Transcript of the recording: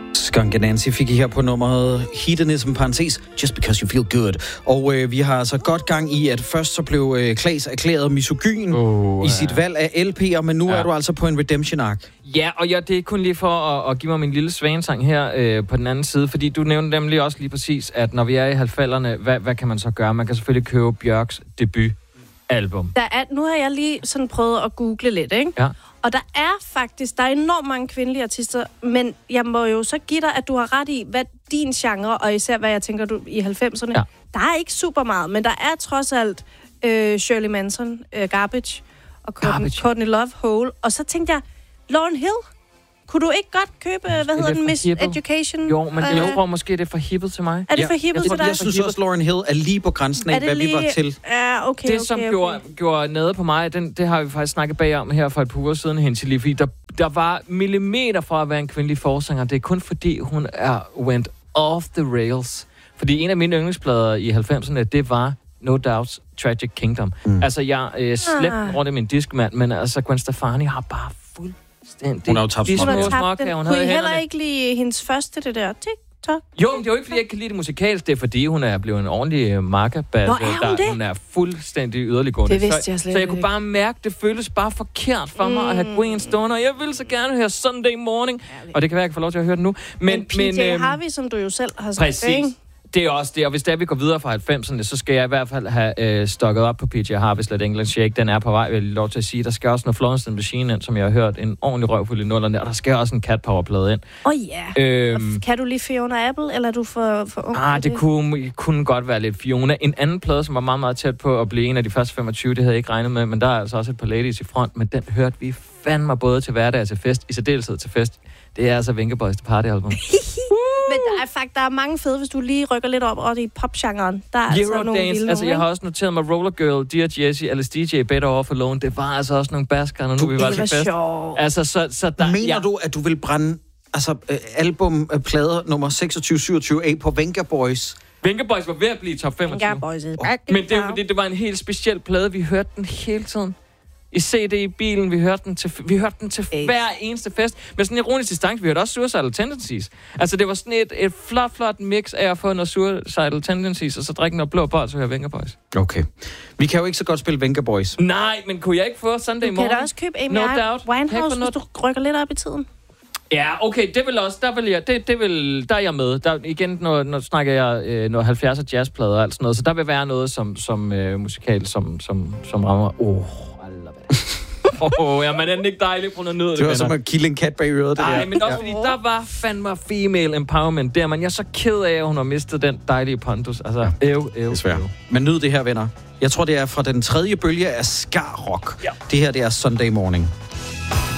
Skunk Nancy fik I her på nummeret Hedonism, parentes, Just Because You Feel Good. Og vi har altså godt gang i, at først så blev Claes erklæret misogyn i sit valg af LP'er, men nu er du altså på en redemption-ark. Ja, og det er kun lige for at give mig min lille svanesang her på den anden side, fordi du nævnte nemlig også lige præcis, at når vi er i 90'erne, hvad kan man så gøre? Man kan selvfølgelig købe Bjørks debutalbum. Nu har jeg lige sådan prøvet at google lidt, ikke? Ja. Og der er enormt mange kvindelige artister, men jeg må jo så give dig, at du har ret i, hvad din genre, og især hvad jeg tænker du i 90'erne, der er ikke super meget, men der er trods alt Shirley Manson, Garbage, og Courtney Love, Hole, og så tænkte jeg, Lauryn Hill, kunne du ikke godt købe, Miss Education? Jo, men jeg tror måske, det er for hippet til mig. Er det for hippet til dig? Jeg synes også, Lauryn Hill er lige på grænsen af, hvad vi var til. Ja, okay. Det, som gjorde nede på mig, det har vi faktisk snakket bagom her for et par uger siden, Hensel, fordi der var millimeter fra at være en kvindelig forsanger. Det er kun fordi, hun went off the rails. Fordi en af mine yndlingsplader i 90'erne, det var No Doubt's Tragic Kingdom. Altså, jeg slæbte rundt i min diskmand, men altså, Gwen Stefani har bare hun har jo tabt den. Kunne I heller ikke lide hendes første, det der TikTok? Jo, men det er jo ikke, fordi jeg ikke kan lide det musikalsk. Det er, fordi hun er blevet en ordentlig markabas. Hun er fuldstændig yderliggående. Det vidste jeg slet så jeg kunne bare mærke, det føles bare forkert for mig at have Gwen stående. Og jeg vil så gerne høre Sunday Morning. Og det kan være, jeg kan få lov til at høre det nu. Men PJ Harvey, som du jo selv har sagt. Præcis. Det er også det, og hvis vi går videre fra 90'erne, så skal jeg i hvert fald have stokket op på PJ Harvey's Let England Shake. Den er på vej, vil jeg lov til at sige. Der skal også noget Florence and the Machine ind, som jeg har hørt, en ordentlig røvfuld i nullerne, og der skal også en Cat Power-plade ind. Kan du lide Fiona Apple, eller er du for ung? Det kunne godt være lidt Fiona. En anden plade, som var meget, meget tæt på at blive en af de første 25, det havde jeg ikke regnet med, men der er altså også et par ladies i front, men den hørte vi fandme både til hverdag og til fest, i særdeleshed til fest. Det er altså Venga Boys' Party-album. Men der er mange fede, hvis du lige rykker lidt op og i popgenren. Der er altså nogle vilde altså, jeg har også noteret mig Roller Girl, Dear Jessie, Alice DJ, Better Off Alone. Det var altså også nogle basker, når vi var til fest. Altså, så der, mener du, at du vil brænde albumplader nummer 26-27 af på Venga Boys? Venga Boys var ved at blive top 25. Men det er fordi, det var en helt speciel plade. Vi hørte den hele tiden. I CD i bilen, vi hørte den til hver eneste fest. Med sådan en ironisk distance, vi hørte også Suicidal Tendencies. Altså, det var sådan et flot mix af at få noget Suicidal Tendencies, og så drikke noget blå bold, så høre Venga Boys. Okay. Vi kan jo ikke så godt spille Venga Boys. Nej, men kunne jeg ikke få Sunday Morning? Du kan da også købe Amy Winehouse, hvis du rykker lidt op i tiden. Ja, okay, det vil også, der er jeg med. Der, igen, når snakker jeg noget 70'er jazzplader og alt sådan noget, så der vil være noget som musikal, som rammer. Man er ikke dejlig på noget nød. Det var som at kilde en kat bag øret, det der. Nej, men også fordi der var fandme female empowerment der, men jeg er så ked af, at hun har mistet den dejlige pondus. Altså, desværre. Men nyd det her, venner. Jeg tror, det er fra den tredje bølge af ska-rock. Ja. Det her, det er Sunday Morning.